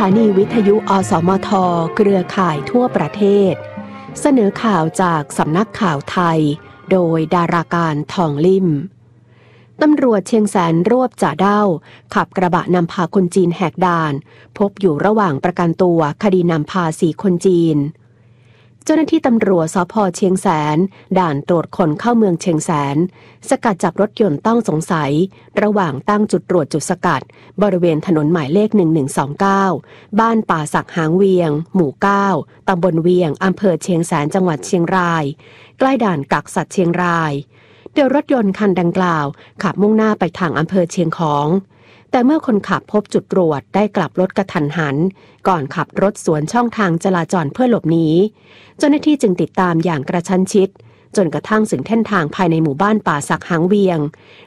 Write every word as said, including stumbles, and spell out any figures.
านีวิทยุอสมทเครือข่ายทั่วประเทศเสนอข่าวจากสำนักข่าวไทยโดยดาราการทองลิ่มตำรวจเชียงแสนรวบจ่าเด้าขับกระบะนำพาคนจีนแหกด่านพบอยู่ระหว่างประกันตัวคดีนำพาสี่คนจีนเจ้าหน้าที่ตำรวจสภ.เชียงแสนด่านตรวจคนเข้าเมืองเชียงแสนสกัดจับรถยนต์ต้องสงสัยระหว่างตั้งจุดตรวจจุดสกัดบริเวณถนนหมายเลขหนึ่งหนึ่งสองเก้าบ้านป่าสักหางเวียงหมู่เก้าตำบลเวียงอำเภอเชียงแสนจังหวัดเชียงรายใกล้ด่านกักสัตว์เชียงรายโดยรถยนต์คันดังกล่าวขับมุ่งหน้าไปทางอำเภอเชียงของแต่เมื่อคนขับพบจุดตรวจได้กลับรถกระทันหันก่อนขับรถสวนช่องทางจราจรเพื่อหลบหนีเจ้าหน้าที่จึงติดตามอย่างกระชั้นชิดจนกระทั่งถึงเส้นทางภายในหมู่บ้านป่าสักหางเวียง